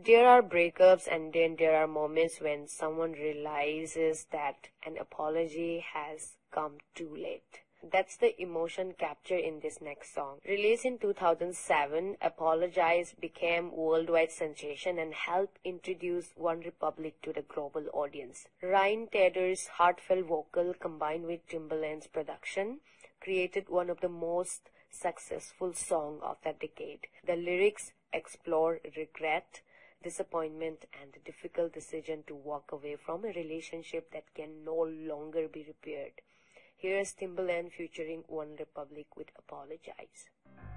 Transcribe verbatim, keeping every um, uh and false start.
There are breakups, and then there are moments when someone realizes that an apology has come too late. That's the emotion captured in this next song. Released in two thousand seven, Apologize became worldwide sensation and helped introduce OneRepublic to the global audience. Ryan Tedder's heartfelt vocal combined with Timbaland's production created one of the most successful songs of that decade. The lyrics explore regret, disappointment, and the difficult decision to walk away from a relationship that can no longer be repaired. Here's Timbaland featuring OneRepublic with Apologize.